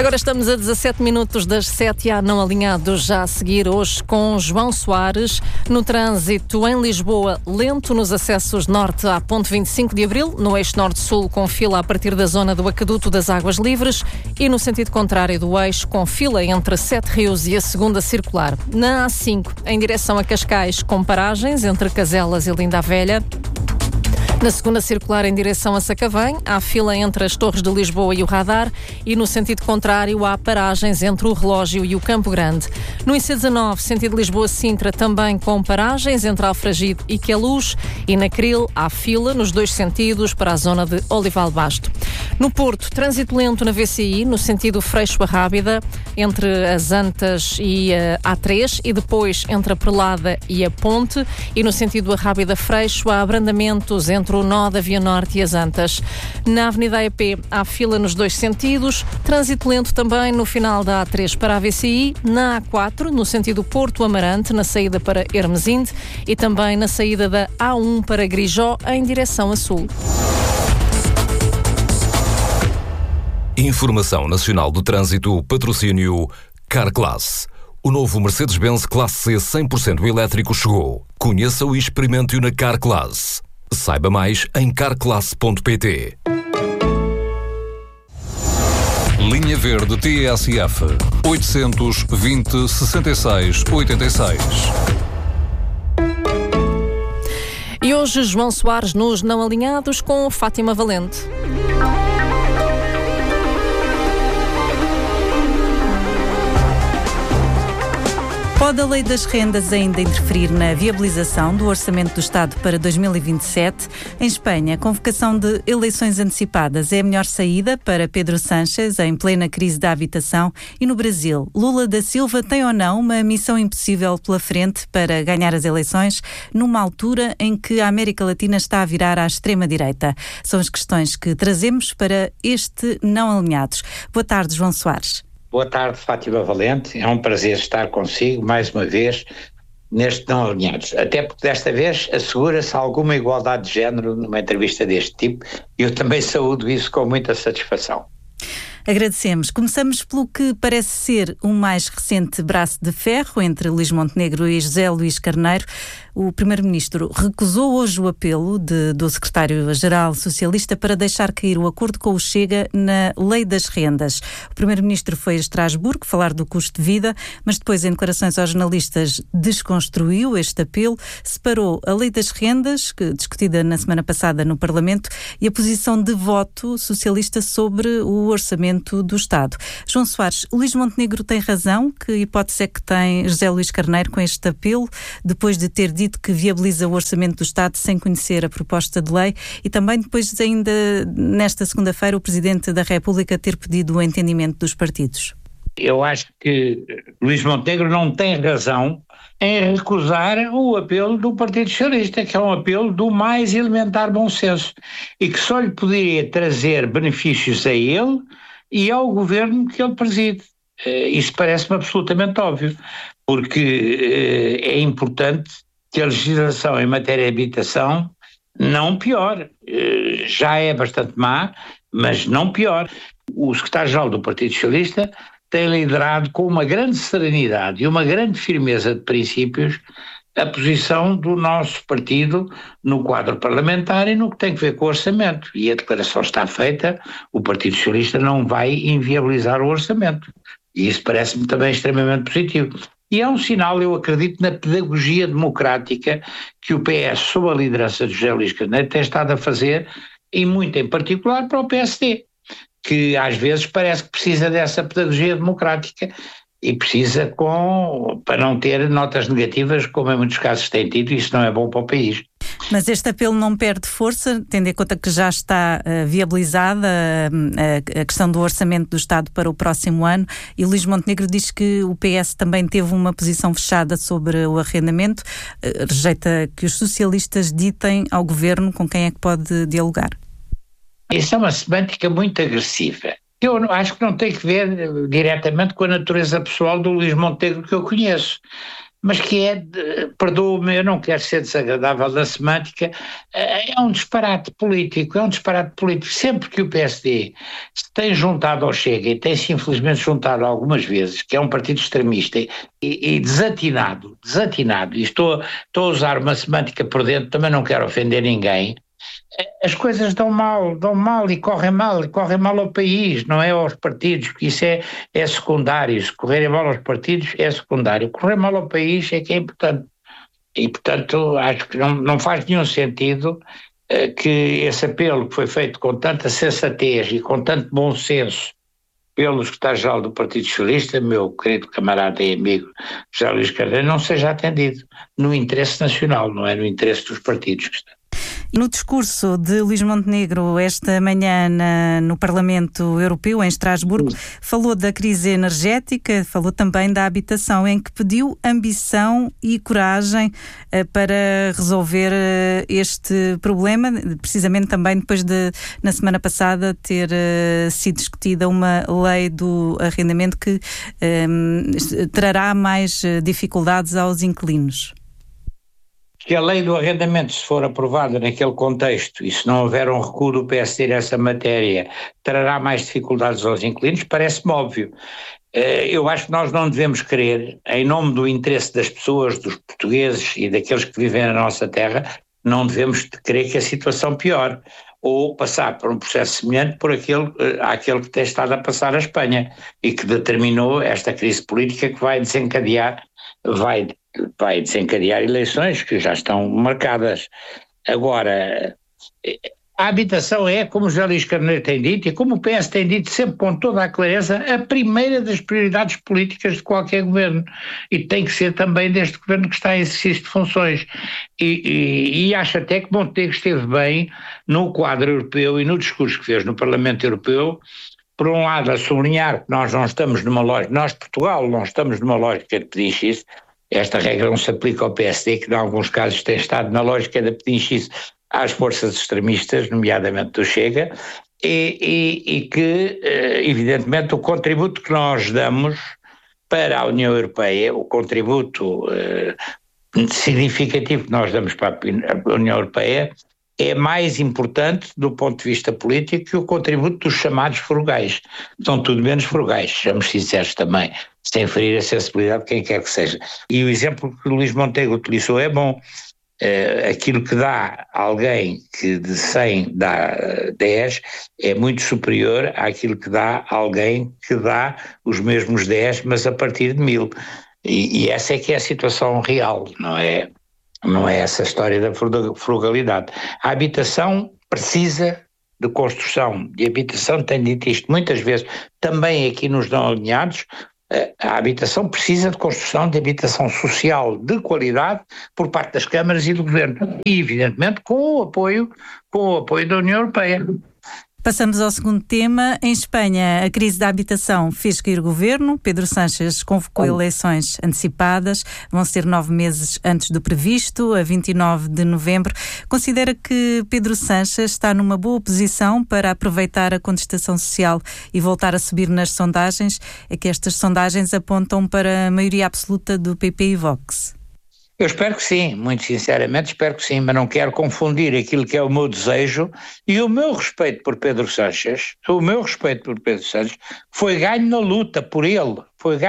Agora estamos a 17 minutos das 7 e há não alinhados já a seguir hoje com João Soares. No trânsito em Lisboa, lento nos acessos norte à ponte 25 de Abril, no eixo norte-sul com fila a partir da zona do Aqueduto das Águas Livres e no sentido contrário do eixo com fila entre Sete Rios e a segunda circular. Na A5, em direção a Cascais, com paragens entre Caselas e Linda a Velha. Na segunda circular em direção a Sacavém, há fila entre as Torres de Lisboa e o Radar e no sentido contrário há paragens entre o Relógio e o Campo Grande. No IC19, sentido Lisboa-Sintra, também com paragens entre Alfragide e Queluz e na Cril há fila nos dois sentidos para a zona de Olival Basto. No Porto, trânsito lento na VCI, no sentido Freixo-Arrábida, entre as Antas e a A3 e depois entre a Prelada e a Ponte e no sentido Arrábida-Freixo há abrandamentos entre o nó da Via Norte e as Antas. Na Avenida AEP há fila nos dois sentidos, trânsito lento também no final da A3 para a VCI, na A4, no sentido Porto-Amarante, na saída para Hermesinde e também na saída da A1 para Grijó, em direção a sul. Informação Nacional do Trânsito, patrocínio Carclass. O novo Mercedes-Benz Classe C 100% elétrico chegou. Conheça-o e experimente-o na Carclass. Saiba mais em carclass.pt. Linha Verde TSF 820 66 86. E hoje João Soares nos Não Alinhados com Fátima Valente. Pode a lei das rendas ainda interferir na viabilização do Orçamento do Estado para 2027? Em Espanha, a convocação de eleições antecipadas é a melhor saída para Pedro Sánchez em plena crise da habitação. E no Brasil, Lula da Silva tem ou não uma missão impossível pela frente para ganhar as eleições numa altura em que a América Latina está a virar à extrema-direita? São as questões que trazemos para este Não Alinhados. Boa tarde, João Soares. Boa tarde, Fátima Valente. É um prazer estar consigo mais uma vez neste Não Alinhados. Até porque desta vez assegura-se alguma igualdade de género numa entrevista deste tipo e eu também saúdo isso com muita satisfação. Agradecemos. Começamos pelo que parece ser o mais recente braço de ferro entre Luís Montenegro e José Luís Carneiro. O Primeiro-Ministro recusou hoje o apelo do Secretário-Geral Socialista para deixar cair o acordo com o Chega na Lei das Rendas. O Primeiro-Ministro foi a Estrasburgo falar do custo de vida, mas depois, em declarações aos jornalistas, desconstruiu este apelo, separou a Lei das Rendas, discutida na semana passada no Parlamento, e a posição de voto socialista sobre o orçamento do Estado. João Soares, Luís Montenegro tem razão? Que hipótese é que tem José Luís Carneiro com este apelo, depois de ter dito que viabiliza o orçamento do Estado sem conhecer a proposta de lei e também depois ainda nesta segunda-feira o Presidente da República ter pedido o entendimento dos partidos? Eu acho que Luís Montenegro não tem razão em recusar o apelo do Partido Socialista, que é um apelo do mais elementar bom senso e que só lhe poderia trazer benefícios a ele e ao governo que ele preside. Isso parece-me absolutamente óbvio, porque é importante que a legislação em matéria de habitação não piore. Já é bastante má, mas não piore. O secretário-geral do Partido Socialista tem liderado com uma grande serenidade e uma grande firmeza de princípios a posição do nosso partido no quadro parlamentar e no que tem a ver com o orçamento. E a declaração está feita, o Partido Socialista não vai inviabilizar o orçamento. E isso parece-me também extremamente positivo. E é um sinal, eu acredito, na pedagogia democrática que o PS, sob a liderança de José Luís Carneiro, tem estado a fazer, e muito em particular para o PSD, que às vezes parece que precisa dessa pedagogia democrática e precisa para não ter notas negativas, como em muitos casos tem tido, e isso não é bom para o país. Mas este apelo não perde força, tendo em conta que já está viabilizada a questão do orçamento do Estado para o próximo ano, e Luís Montenegro diz que o PS também teve uma posição fechada sobre o arrendamento, rejeita que os socialistas ditem ao governo com quem é que pode dialogar. Isso é uma semântica muito agressiva. Eu acho que não tem que ver diretamente com a natureza pessoal do Luís Montenegro que eu conheço. mas que perdoa-me, eu não quero ser desagradável na semântica, é um disparate político, Sempre que o PSD se tem juntado ao Chega, e tem-se infelizmente juntado algumas vezes, que é um partido extremista e desatinado, e estou a usar uma semântica por dentro, também não quero ofender ninguém, as coisas dão mal e correm mal ao país, não é aos partidos, porque isso é secundário. Se correrem mal aos partidos é secundário, correr mal ao país é que é importante, e portanto acho que não faz nenhum sentido que esse apelo que foi feito com tanta sensatez e com tanto bom senso pelo secretário-geral do Partido Socialista, meu querido camarada e amigo José Luís Carneiro, não seja atendido no interesse nacional, não é no interesse dos partidos que estão. No discurso de Luís Montenegro esta manhã no Parlamento Europeu, em Estrasburgo, falou da crise energética, falou também da habitação, em que pediu ambição e coragem para resolver este problema, precisamente também depois de, na semana passada, ter sido discutida uma lei do arrendamento que trará mais dificuldades aos inquilinos. Que a lei do arrendamento, se for aprovada naquele contexto e se não houver um recuo do PSD nessa matéria, trará mais dificuldades aos inquilinos, parece-me óbvio. Eu acho que nós não devemos querer, em nome do interesse das pessoas, dos portugueses e daqueles que vivem na nossa terra, não devemos querer que a situação piore ou passar por um processo semelhante àquele que tem estado a passar a Espanha e que determinou esta crise política que vai desencadear eleições que já estão marcadas. Agora, a habitação é, como o José Luís Carneiro tem dito, e como o PS tem dito sempre com toda a clareza, a primeira das prioridades políticas de qualquer governo, e tem que ser também deste governo que está em exercício de funções. E acho até que Montenegro esteve bem no quadro europeu e no discurso que fez no Parlamento Europeu, por um lado a sublinhar que nós não estamos numa lógica, nós Portugal não estamos numa lógica de pedinchice. Esta regra não se aplica ao PSD, que em alguns casos tem estado na lógica da pedinchice às forças extremistas, nomeadamente do Chega, e que, evidentemente, o contributo que nós damos para a União Europeia, o contributo significativo que nós damos para a União Europeia, é mais importante do ponto de vista político que o contributo dos chamados frugais. São tudo menos frugais, sejamos sinceros também, sem ferir a sensibilidade de quem quer que seja. E o exemplo que o Luís Montenegro utilizou é bom. Aquilo que dá alguém que de 100 dá 10 é muito superior àquilo que dá alguém que dá os mesmos 10, mas a partir de 1000. E essa é que é a situação real, não é essa história da frugalidade. A habitação precisa de construção, e a habitação, tem dito isto muitas vezes, também aqui nos não alinhados, a habitação precisa de construção de habitação social de qualidade por parte das câmaras e do governo, e evidentemente com o apoio da União Europeia. Passamos ao segundo tema. Em Espanha, a crise da habitação fez cair o governo. Pedro Sánchez convocou eleições antecipadas. Vão ser 9 meses antes do previsto, a 29 de novembro. Considera que Pedro Sánchez está numa boa posição para aproveitar a contestação social e voltar a subir nas sondagens? É que estas sondagens apontam para a maioria absoluta do PP e Vox. Eu espero que sim, muito sinceramente espero que sim, mas não quero confundir aquilo que é o meu desejo e o meu respeito por Pedro Sánchez. O meu respeito por Pedro Sánchez foi ganho na luta por ele,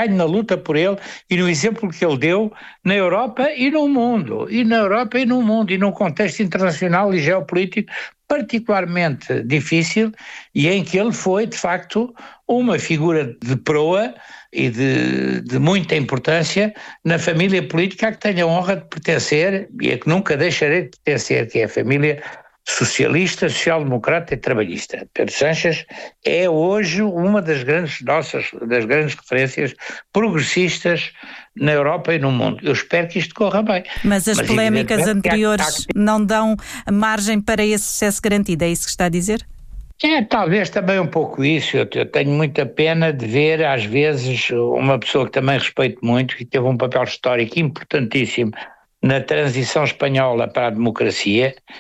e no exemplo que ele deu na Europa e no mundo, e num contexto internacional e geopolítico particularmente difícil, e em que ele foi, de facto, uma figura de proa e de muita importância na família política a que tenho a honra de pertencer e a que nunca deixarei de pertencer, que é a família socialista, social-democrata e trabalhista. Pedro Sánchez é hoje uma das grandes referências progressistas na Europa e no mundo. Eu espero que isto corra bem. Mas as polémicas anteriores não dão margem para esse sucesso garantido, é isso que está a dizer? Talvez também um pouco isso. Eu tenho muita pena de ver, às vezes, uma pessoa que também respeito muito, que teve um papel histórico importantíssimo na transição espanhola para a democracia,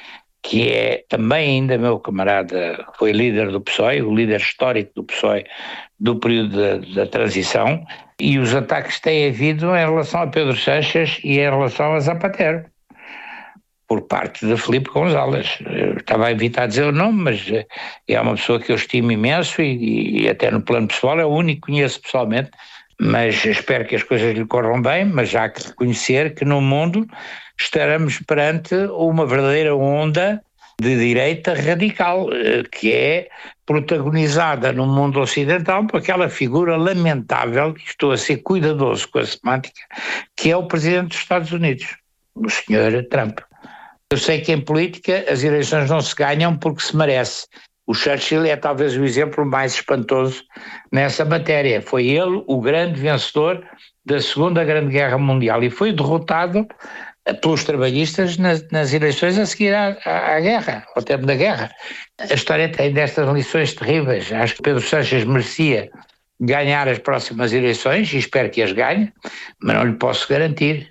que é também ainda meu camarada, foi líder do PSOE, o líder histórico do PSOE do período da transição, e os ataques que têm havido em relação a Pedro Sanches e em relação a Zapatero, por parte de Filipe González. Eu estava a evitar dizer o nome, mas é uma pessoa que eu estimo imenso e até no plano pessoal é o único que conheço pessoalmente, mas espero que as coisas lhe corram bem, mas já há que reconhecer que no mundo estaremos perante uma verdadeira onda de direita radical, que é protagonizada no mundo ocidental por aquela figura lamentável, e estou a ser cuidadoso com a semântica, que é o presidente dos Estados Unidos, o Sr. Trump. Eu sei que em política as eleições não se ganham porque se merece. O Churchill é talvez o exemplo mais espantoso nessa matéria. Foi ele o grande vencedor da Segunda Grande Guerra Mundial e foi derrotado pelos trabalhistas nas eleições a seguir à guerra, ao tempo da guerra. A história tem destas lições terríveis. Acho que Pedro Sanches merecia ganhar as próximas eleições e espero que as ganhe, mas não lhe posso garantir.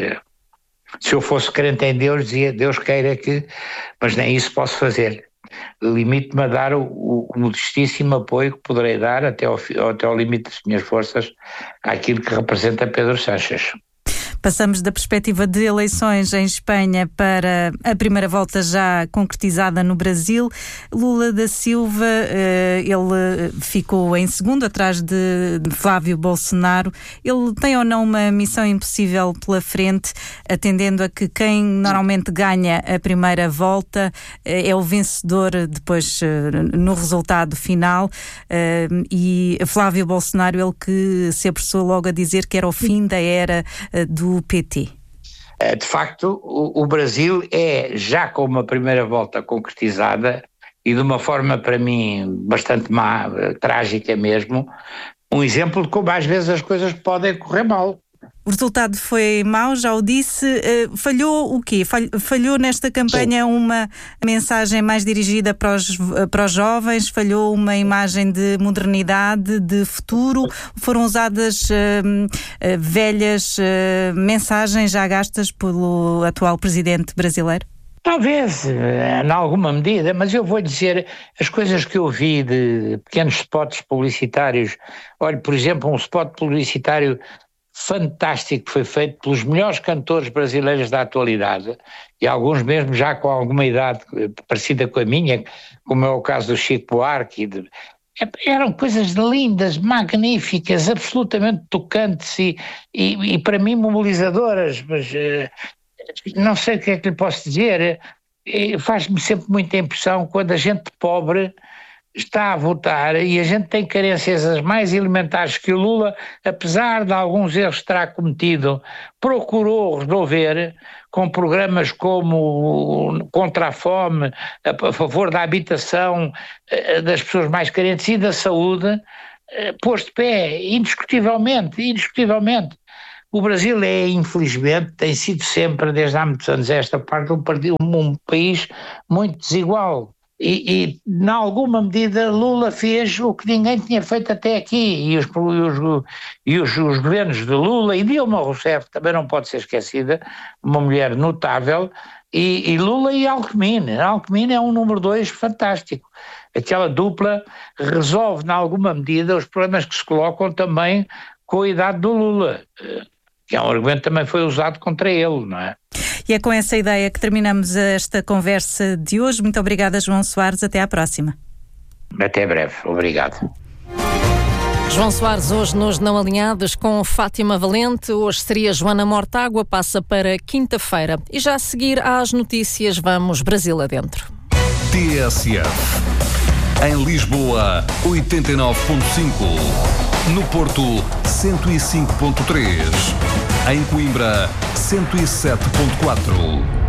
Se eu fosse crente em Deus, dizia Deus queira que, mas nem isso posso fazer. Limito-me a dar o modestíssimo apoio que poderei dar até ao limite das minhas forças àquilo que representa Pedro Sanches. Passamos da perspectiva de eleições em Espanha para a primeira volta já concretizada no Brasil. Lula da Silva, ele ficou em segundo, atrás de Flávio Bolsonaro. Ele tem ou não uma missão impossível pela frente, atendendo a que quem normalmente ganha a primeira volta é o vencedor depois no resultado final, e Flávio Bolsonaro, ele que se apressou logo a dizer que era o fim da era do PT. De facto, o Brasil é, já com uma primeira volta concretizada, e de uma forma para mim bastante má, trágica mesmo, um exemplo de como às vezes as coisas podem correr mal. O resultado foi mau, já o disse. Falhou o quê? Falhou nesta campanha uma mensagem mais dirigida para os jovens? Falhou uma imagem de modernidade, de futuro? Foram usadas velhas mensagens já gastas pelo atual presidente brasileiro? Talvez, em alguma medida, mas eu vou dizer as coisas que eu vi de pequenos spots publicitários. Olha, por exemplo, um spot publicitário fantástico que foi feito pelos melhores cantores brasileiros da atualidade, e alguns mesmo já com alguma idade parecida com a minha, como é o caso do Chico Buarque. Eram coisas lindas, magníficas, absolutamente tocantes e para mim mobilizadoras, mas não sei o que é que lhe posso dizer. Faz-me sempre muita impressão quando a gente pobre está a votar e a gente tem carências as mais elementares que o Lula, apesar de alguns erros que terá cometido, procurou resolver com programas como contra a fome, a favor da habitação das pessoas mais carentes e da saúde, pôs de pé, indiscutivelmente. O Brasil é, infelizmente, tem sido sempre, desde há muitos anos, esta parte um país muito desigual. E, em alguma medida, Lula fez o que ninguém tinha feito até aqui, e os governos de Lula e Dilma Rousseff também não pode ser esquecida, uma mulher notável, e Lula e Alckmin. Alckmin é um número 2 fantástico. Aquela dupla resolve, em alguma medida, os problemas que se colocam também com a idade do Lula, que é um argumento que também foi usado contra ele, não é? E é com essa ideia que terminamos esta conversa de hoje. Muito obrigada, João Soares. Até à próxima. Até breve. Obrigado. João Soares, hoje nos Não Alinhados com Fátima Valente. Hoje seria Joana Mortágua, passa para quinta-feira. E já a seguir às notícias, vamos Brasil adentro. TSF. Em Lisboa, 89.5. No Porto, 105.3. Em Coimbra, 107.4.